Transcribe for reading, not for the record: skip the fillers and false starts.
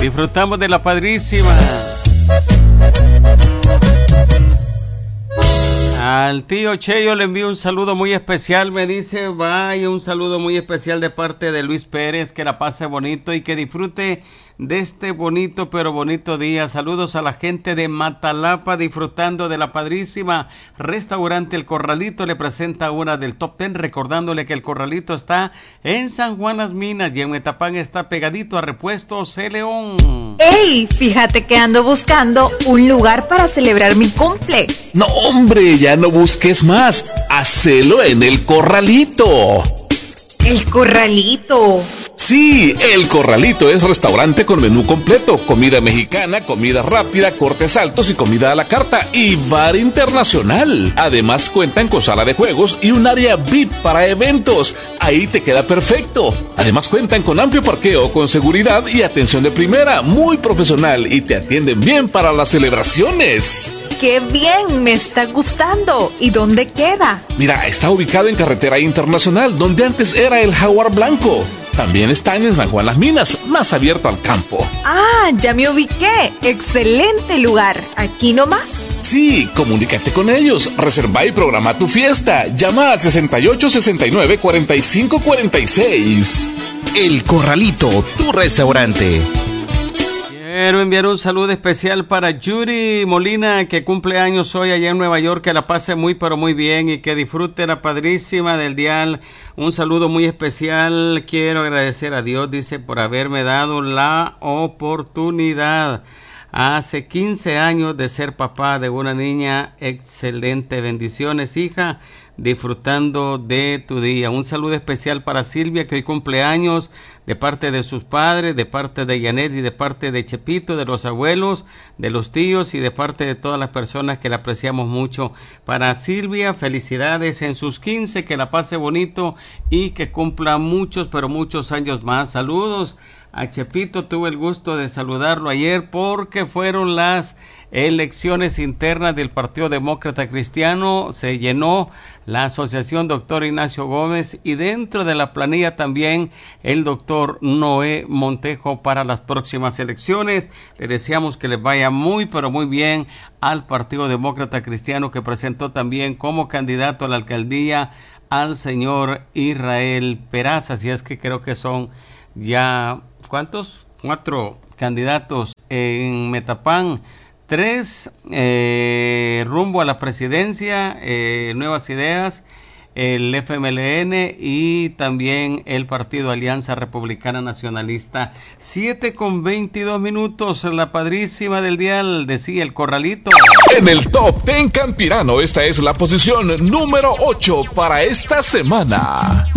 Disfrutamos de la padrísima. Al tío Cheyo le envío un saludo muy especial, me dice, vaya, un saludo muy especial de parte de Luis Pérez, que la pase bonito y que disfrute de este bonito pero bonito día. Saludos a la gente de Matalapa disfrutando de la padrísima. Restaurante El Corralito le presenta una del Top 10, recordándole que El Corralito está en San Juan Las Minas y en Metapán está pegadito a Repuestos C. León. ¡Ey! Fíjate que ando buscando un lugar para celebrar mi cumple. No, hombre, ya no busques más. Hacelo en El Corralito. El Corralito. Sí, El Corralito es restaurante con menú completo, comida mexicana, comida rápida, cortes altos y comida a la carta y bar internacional. Además cuentan con sala de juegos y un área VIP para eventos. Ahí te queda perfecto. Además cuentan con amplio parqueo, con seguridad y atención de primera, muy profesional y te atienden bien para las celebraciones. ¡Qué bien! Me está gustando. ¿Y dónde queda? Mira, está ubicado en Carretera Internacional, donde antes era el Jaguar Blanco. También están en San Juan Las Minas, más abierto al campo. ¡Ah, ya me ubiqué! ¡Excelente lugar! ¿Aquí nomás? Sí, comunícate con ellos, reserva y programa tu fiesta. Llama al 6869-4546. El Corralito, tu restaurante. Quiero enviar un saludo especial para Yuri Molina, que cumple años hoy allá en Nueva York, que la pase muy pero muy bien y que disfrute la padrísima del dial. Un saludo muy especial. Quiero agradecer a Dios, dice, por haberme dado la oportunidad hace 15 años de ser papá de una niña excelente. Bendiciones, hija, disfrutando de tu día. Un saludo especial para Silvia, que hoy cumple años, de parte de sus padres, de parte de Janet y de parte de Chepito, de los abuelos, de los tíos y de parte de todas las personas que la apreciamos mucho. Para Silvia, felicidades en sus 15, que la pase bonito y que cumpla muchos, pero muchos años más. Saludos a Chepito, tuve el gusto de saludarlo ayer porque fueron las elecciones internas del Partido Demócrata Cristiano. Se llenó la asociación Doctor Ignacio Gómez y dentro de la planilla también el doctor Noé Montejo para las próximas elecciones. Le deseamos que les vaya muy pero muy bien al Partido Demócrata Cristiano, que presentó también como candidato a la alcaldía al señor Israel Peraza. Así es que creo que son ya ¿cuántos? 4 candidatos en Metapán, 3 rumbo a la presidencia, Nuevas Ideas, el FMLN y también el Partido Alianza Republicana Nacionalista. 7:22, la padrísima del dial, decía El Corralito. En el Top 10 Campirano, esta es la posición número 8 para esta semana.